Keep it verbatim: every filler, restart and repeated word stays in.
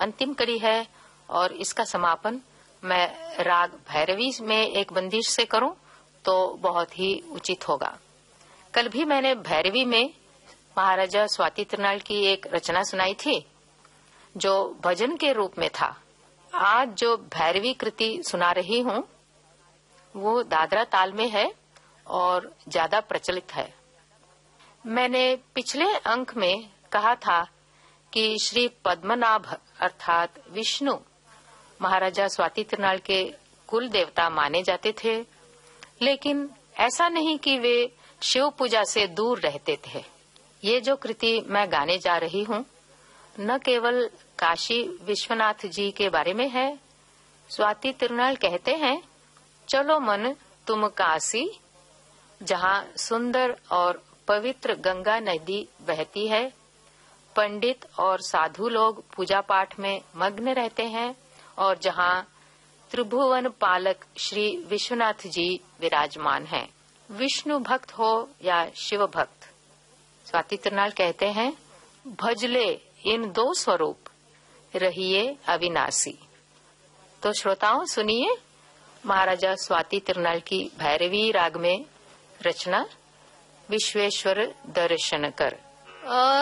अंतिम कड़ी है और इसका समापन मैं राग भैरवी में एक बंदिश से करूं तो बहुत ही उचित होगा। कल भी मैंने भैरवी में महाराजा स्वाति तिरुनाल की एक रचना सुनाई थी जो भजन के रूप में था। आज जो भैरवी कृति सुना रही हूं वो दादरा ताल में है और ज्यादा प्रचलित है। मैंने पिछले अंक में कहा था कि श्री पद्मनाभ अर्थात विष्णु महाराजा स्वाति तिरुनाल के कुल देवता माने जाते थे, लेकिन ऐसा नहीं कि वे शिव पूजा से दूर रहते थे। ये जो कृति मैं गाने जा रही हूँ न केवल काशी विश्वनाथ जी के बारे में है। स्वाति तिरुनाल कहते हैं, चलो मन तुम काशी, जहाँ सुंदर और पवित्र गंगा नदी बहती है, पंडित और साधु लोग पूजा पाठ में मग्न रहते हैं और जहाँ त्रिभुवन पालक श्री विश्वनाथ जी विराजमान हैं। विष्णु भक्त हो या शिव भक्त, स्वाति तिरुनाल कहते हैं, भजले इन दो स्वरूप रहिए अविनाशी। तो श्रोताओं सुनिए महाराजा स्वाति तिरुनाल की भैरवी राग में रचना विश्वेश्वर दर्शन कर।